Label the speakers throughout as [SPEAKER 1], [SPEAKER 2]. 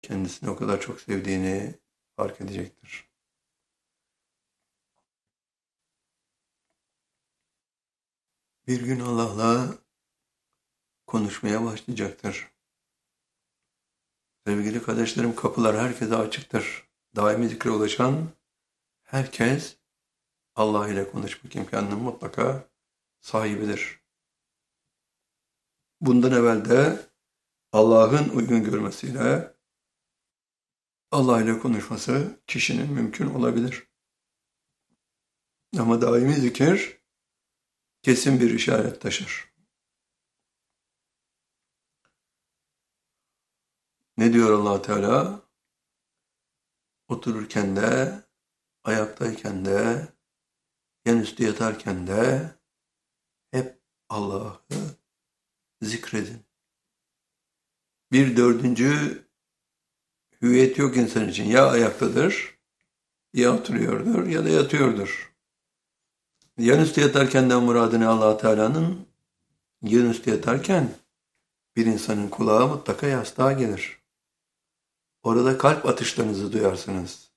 [SPEAKER 1] kendisini o kadar çok sevdiğini fark edecektir. Bir gün Allah'la konuşmaya başlayacaktır. Sevgili kardeşlerim, kapılar herkese açıktır. Daimi zikre ulaşan herkes Allah ile konuşmak imkanının mutlaka sahibidir. Bundan evvel de Allah'ın uygun görmesiyle Allah ile konuşması kişinin mümkün olabilir. Ama daimi zikir kesin bir işaret taşır. Ne diyor Allah Teala? Otururken de, ayaktayken de, yanüstü yatarken de hep Allah'ı zikredin. Bir dördüncü hüviyet yok insan için. Ya ayaktadır, ya oturuyordur ya da yatıyordur. Yanüstü yatarkenden muradı ne Allah Teala'nın? Yanüstü yatarken bir insanın kulağı mutlaka yastığa gelir. Orada kalp atışlarınızı duyarsınız.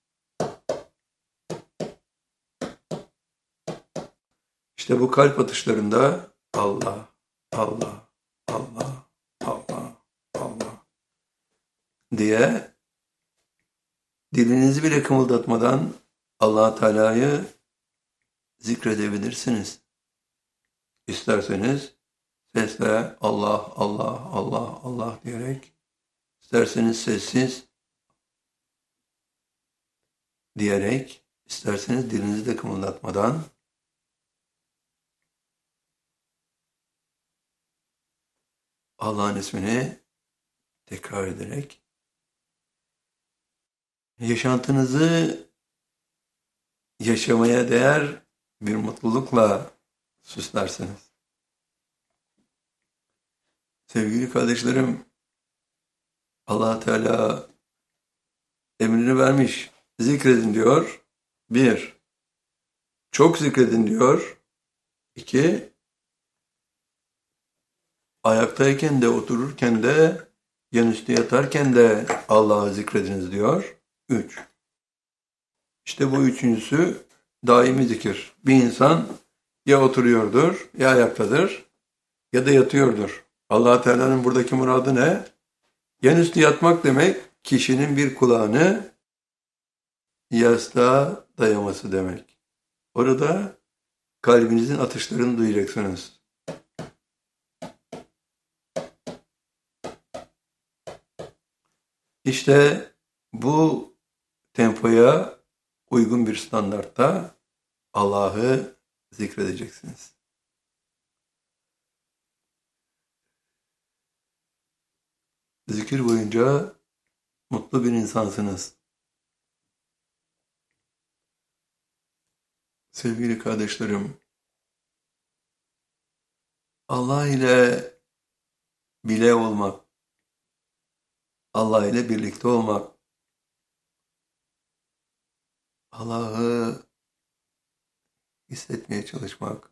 [SPEAKER 1] İşte bu kalp atışlarında Allah, Allah, Allah, Allah, Allah diye dilinizi bile kımıldatmadan Allah Teala'yı zikredebilirsiniz. İsterseniz sesle Allah, Allah, Allah, Allah diyerek, isterseniz sessiz diyerek, isterseniz dilinizi de kımıldatmadan Allah'ın ismini tekrar ederek yaşantınızı yaşamaya değer bir mutlulukla süslersiniz. Sevgili kardeşlerim, Allah Teala emrini vermiş. Zikredin diyor. 1. Çok zikredin diyor. 2. Ayaktayken de otururken de yanüstü yatarken de Allah'ı zikrediniz diyor. 3. İşte bu üçüncüsü daimi zikir. Bir insan ya oturuyordur, ya ayaktadır, ya da yatıyordur. Allah Teala'nın buradaki muradı ne? Yanüstü yatmak demek, kişinin bir kulağını yastığa dayaması demek. Orada kalbinizin atışlarını duyacaksınız. İşte bu tempoya uygun bir standartta Allah'ı zikredeceksiniz. Zikir boyunca mutlu bir insansınız. Sevgili kardeşlerim, Allah ile bile olmak, Allah ile birlikte olmak, Allah'ı hissetmeye çalışmak.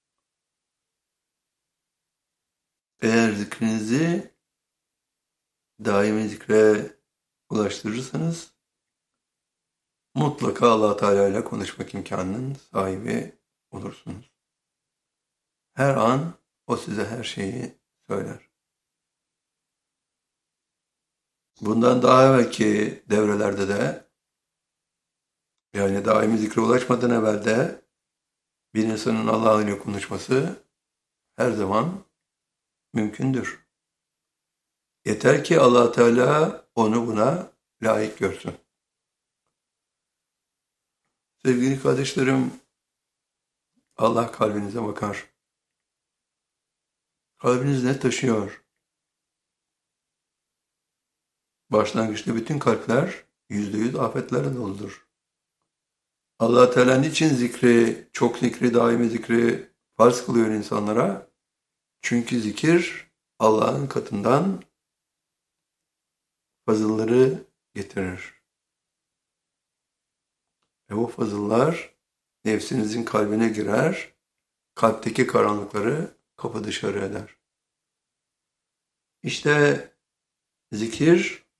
[SPEAKER 1] Eğer zikrinizi daimi zikre ulaştırırsanız mutlaka Allah Teala ile konuşmak imkanının sahibi olursunuz. Her an o size her şeyi söyler. Bundan daha evvelki devrelerde de, yani daimi zikre ulaşmadan evvel de bir insanın Allah ile konuşması her zaman mümkündür. Yeter ki Allah Teala onu buna layık görsün. Sevgili kardeşlerim, Allah kalbinize bakar. Kalbiniz ne taşıyor? Başlangıçta bütün kalpler %100 afetlerle doludur. Allah Teala niçin zikri, çok zikri, daimi zikri farz kılıyor insanlara? Çünkü zikir Allah'ın katından fazılları getirir. Ve bu fazıllar nefsinizin kalbine girer, kalpteki karanlıkları kapı dışarı eder. İşte zikir